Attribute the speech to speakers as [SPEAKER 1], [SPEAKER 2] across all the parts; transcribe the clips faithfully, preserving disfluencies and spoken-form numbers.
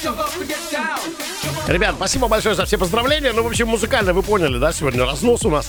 [SPEAKER 1] Ребят, спасибо большое за все поздравления. Ну, в общем, музыкально вы поняли, да, сегодня разнос у нас.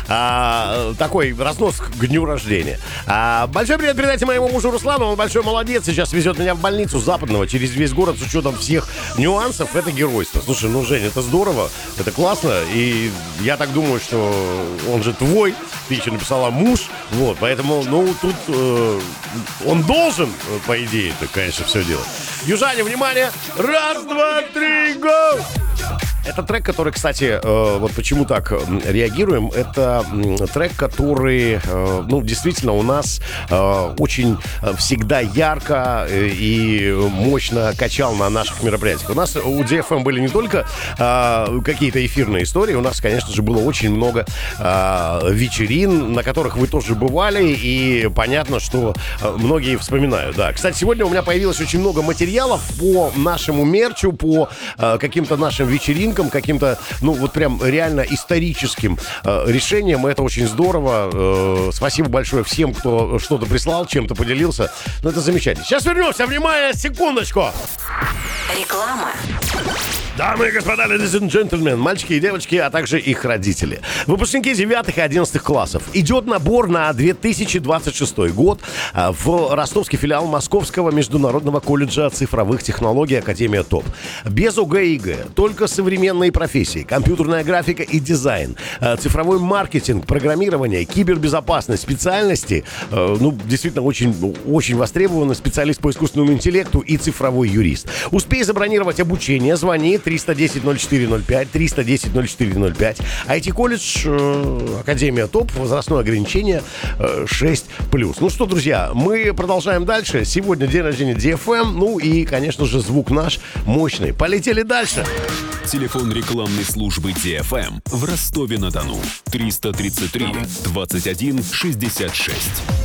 [SPEAKER 1] А, такой разнос к дню рождения. А, большой привет передайте моему мужу Руслану. Он большой молодец. Сейчас везет меня в больницу Западного через весь город с учетом всех нюансов. Это геройство. Слушай, ну, Жень, это здорово. Это классно. И я так думаю, что он же твой. Ты еще написала муж. Вот, поэтому, ну, тут э, он должен, по идее, это, конечно, все делать. Южане, внимание! Раз, два, три, го! Это трек, который, кстати, э, вот почему так реагируем, это трек, который, э, ну, действительно у нас э, очень всегда ярко и мощно качал на наших мероприятиях. У нас у ди эф эм были не только э, какие-то эфирные истории, у нас, конечно же, было очень много э, вечерин, на которых вы тоже бывали, и понятно, что многие вспоминают, да. Кстати, сегодня у меня появилось очень много материалов по нашему мерчу, по э, каким-то нашим вечеринкам, каким-то, ну, вот прям реально историческим э, решением. Это очень здорово. Э, спасибо большое всем, кто что-то прислал, чем-то поделился. Ну, это замечательно. Сейчас вернемся. Внимание, секундочку.
[SPEAKER 2] Реклама.
[SPEAKER 1] Дамы и господа, ladies and gentlemen, мальчики и девочки, а также их родители. Выпускники девятых и одиннадцатых классов. Идет набор на две тысячи двадцать шестой год в ростовский филиал Московского международного колледжа цифровых технологий Академия ТОП. Без ОГЭ и ЕГЭ, только современные профессии, компьютерная графика и дизайн, цифровой маркетинг, программирование, кибербезопасность, специальности, ну, действительно, очень, очень востребованный специалист по искусственному интеллекту и цифровой юрист. Успей забронировать обучение, звони триста десять ноль четыре ноль пять, триста десять ноль четыре ноль пять. ай ти-колледж, э, Академия ТОП, возрастное ограничение э, шесть плюс. Ну что, друзья, мы продолжаем дальше. Сегодня день рождения ди эф эм, ну и, конечно же, звук наш мощный. Полетели дальше.
[SPEAKER 3] Телефон рекламной службы ди эф эм в Ростове-на-Дону. триста тридцать три двадцать один шестьдесят шесть.